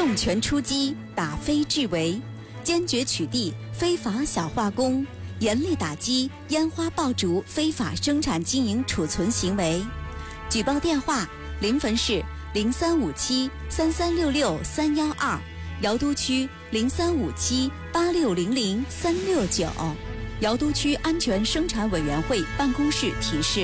重拳出击，打非治为，坚决取缔非法小化工，严厉打击烟花爆竹非法生产经营储存行为。举报电话：临汾市03573366-312，姚都区03578600-369。姚都区安全生产委员会办公室提示。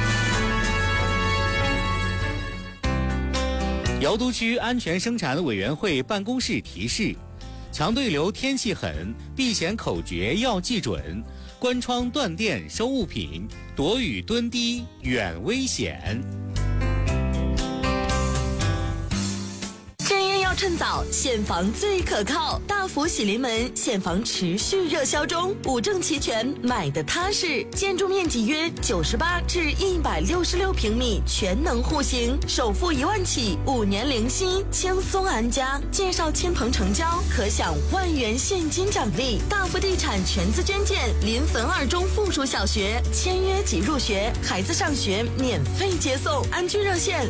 姚都区安全生产委员会办公室提示：强对流天气狠，避险口诀要记准，关窗断电收物品，躲雨蹲低远危险。 趁早，现房最可靠。大福喜临门，现房持续热销中，五证齐全，买的踏实。建筑面积约98至166平米，全能户型，首付1万起，5年零息，轻松安家。介绍亲朋成交，可享1万元现金奖励。大福地产全资捐建临汾2中附属小学，签约即入学，孩子上学免费接送。安居热线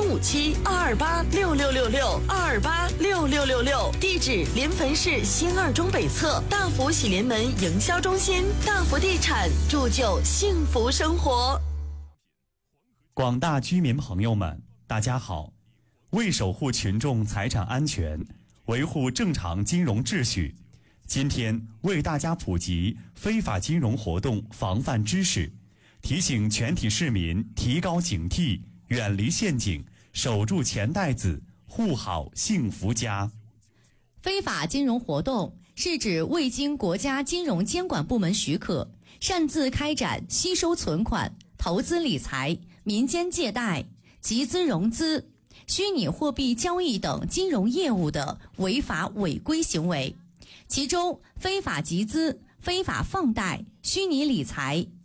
0357-228-6666，228-6666，地址临汾市新2中北侧大福喜临门营销中心。大福地产，铸就幸福生活。 广大居民朋友们，大家好！为守护群众财产安全，维护正常金融秩序，今天为大家普及非法金融活动防范知识，提醒全体市民提高警惕，远离陷阱，守住钱袋子，护好幸福家。 非法金融活动是指未经国家金融监管部门许可，擅自开展吸收存款、投资理财、民间借贷、集资融资、虚拟货币交易等金融业务的违法违规行为。其中，非法集资、非法放贷、虚拟理财、